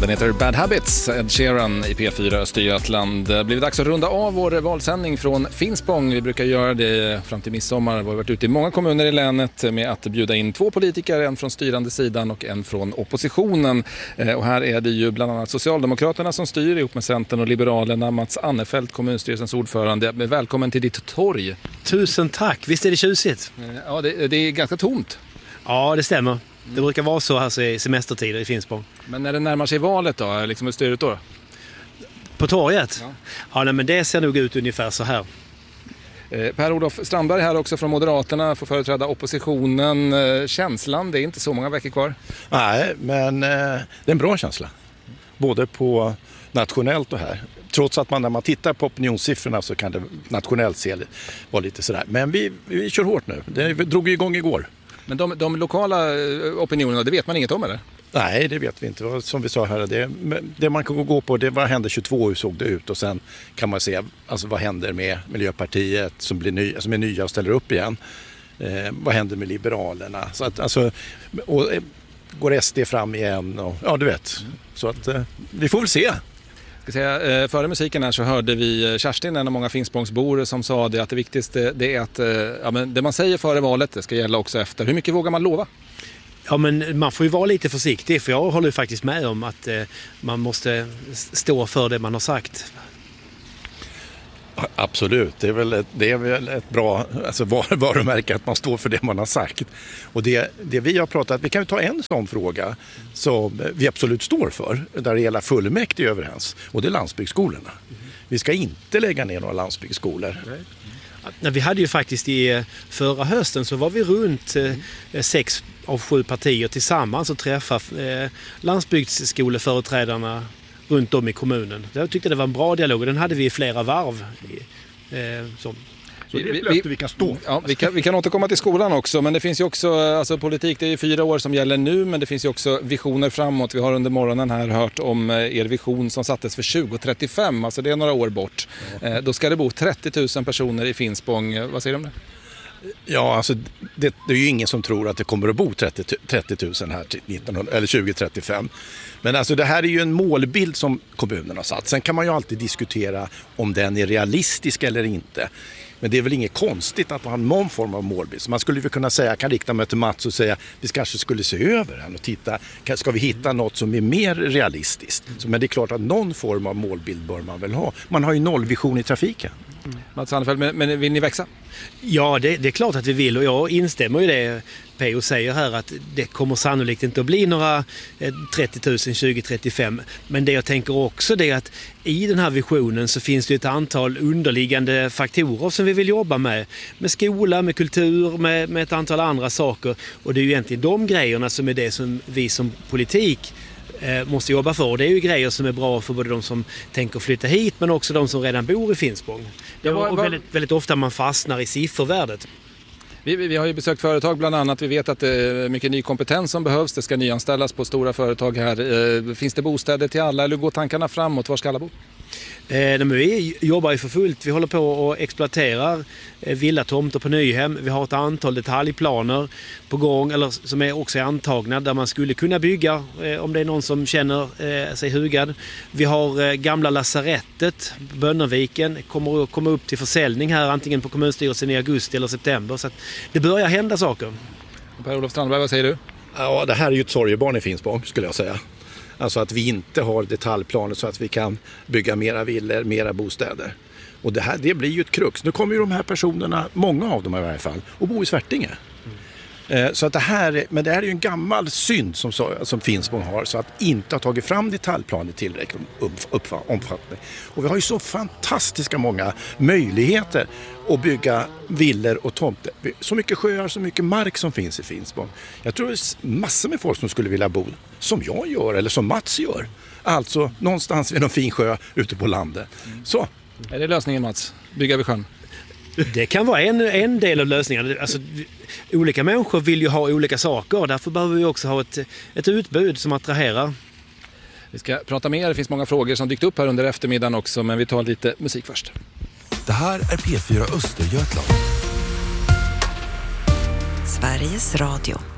Den heter Bad Habits, Ed Sheeran i P4 Östergötland. Det har blivit dags att runda av vår valsändning från Finspång. Vi brukar göra det fram till midsommar. Vi har varit ute i många kommuner i länet med att bjuda in 2 politiker, en från styrande sidan och en från oppositionen. Och här är det ju bland annat Socialdemokraterna som styr ihop med Centern och Liberalerna. Mats Annefelt, kommunstyrelsens ordförande. Välkommen till ditt torg. Tusen tack, visst är det tjusigt? Ja, det är ganska tomt. Ja, det stämmer. Det brukar vara så här i semestertider i Finspång. Men när det närmar sig valet då, liksom hur styr det då? På torget? Ja, men det ser nog ut ungefär så här. Per-Olof Strandberg här också från Moderaterna får företräda oppositionen. Känslan, det är inte så många veckor kvar. Nej, men det är en bra känsla. Både på nationellt och här. Trots att när man tittar på opinionssiffrorna så kan det nationellt vara lite sådär. Men vi kör hårt nu. Det drog igång igår. Men de lokala opinionerna, det vet man inget om eller? Nej, det vet vi inte. Som vi sa här, det man kan gå på det vad hände 22, hur såg det ut? Och sen kan man se alltså, vad händer med Miljöpartiet som är nya och ställer upp igen. Vad händer med Liberalerna? Så att, alltså, och, går SD fram igen? Och, ja, du vet. Så att vi får väl se. Före musiken här så hörde vi Kerstin, en av många Finspångsbor, som sa det att det viktigaste det är att det man säger före valet det ska gälla också efter. Hur mycket vågar man lova? Ja, men man får ju vara lite försiktig, för jag håller ju faktiskt med om att man måste stå för det man har sagt. Absolut, det är väl ett bra varumärke att man står för det man har sagt. Och det vi har pratat, vi kan ju ta en sån fråga som vi absolut står för, där det gäller fullmäktige överens, och det är landsbygdsskolorna. Vi ska inte lägga ner några landsbygdsskolor. Vi hade ju faktiskt förra hösten så var vi runt 6 av 7 partier tillsammans och träffade landsbygdsskoleföreträdarna runt om i kommunen. Jag tyckte det var en bra dialog och den hade vi i flera varv. Så det är ett löfte vi kan stå. Ja, vi kan återkomma till skolan också, men det finns ju också alltså, politik, det är 4 år som gäller nu, men det finns ju också visioner framåt. Vi har under morgonen här hört om er vision som sattes för 2035, alltså det är några år bort. Då ska det bo 30 000 personer i Finspång. Vad säger du om det? Ja, alltså det är ju ingen som tror att det kommer att bo 30 000 här till 2035. Men alltså det här är ju en målbild som kommunen har satt. Sen kan man ju alltid diskutera om den är realistisk eller inte. Men det är väl inget konstigt att man har någon form av målbild. Så man skulle väl kunna säga, jag kan rikta mig till Mats och säga att vi kanske skulle se över den och titta, ska vi hitta något som är mer realistiskt? Men det är klart att någon form av målbild bör man väl ha. Man har ju nollvision i trafiken. Mats Annefelt, men vill ni växa? Ja, det är klart att vi vill, och jag instämmer i det P.O. säger här, att det kommer sannolikt inte att bli några 30 000 2035. Men det jag tänker också det är att i den här visionen så finns det ett antal underliggande faktorer som vi vill jobba med skola, med kultur, med ett antal andra saker. Och det är ju egentligen de grejerna som är det som vi som politik måste jobba för. Och det är ju grejer som är bra för både de som tänker flytta hit men också de som redan bor i Finspång. Och väldigt ofta man fastnar i siffervärdet. Vi har ju besökt företag bland annat. Vi vet att det är mycket ny kompetens som behövs. Det ska nyanställas på stora företag här. Finns det bostäder till alla eller går tankarna framåt? Var ska alla bo? Vi jobbar ju för fullt. Vi håller på och exploaterar villatomter på Nyhem. Vi har ett antal detaljplaner på gång, eller som är också antagna, där man skulle kunna bygga om det är någon som känner sig hugad. Vi har gamla lasarettet, Bönnerviken, kommer upp till försäljning här antingen på kommunstyrelsen i augusti eller september. Så att det börjar hända saker. Per-Olof Strandberg, vad säger du? Ja, det här är ju ett sorgebarn i Finspång skulle jag säga. Alltså att vi inte har detaljplaner så att vi kan bygga mera villor, mera bostäder. Och det blir ju ett krux. Nu kommer ju de här personerna, många av dem i varje fall, och bo i Svärtinge. Så att det är ju en gammal synd som Finspång har, så att inte ha tagit fram detaljplaner tillräckligt omfattning. Och vi har ju så fantastiska många möjligheter att bygga villor och tomter. Så mycket sjöar, så mycket mark som finns i Finspång. Jag tror det är massor med folk som skulle vilja bo som jag gör eller som Mats gör. Alltså någonstans vid någon fin sjö ute på landet. Så. Är det lösningen, Mats? Bygga vid sjön? Det kan vara en del av lösningen. Alltså, olika människor vill ju ha olika saker och därför behöver vi också ha ett utbud som attraherar. Vi ska prata mer. Det finns många frågor som dykt upp här under eftermiddagen också, men vi tar lite musik först. Det här är P4 Östergötland. Sveriges Radio.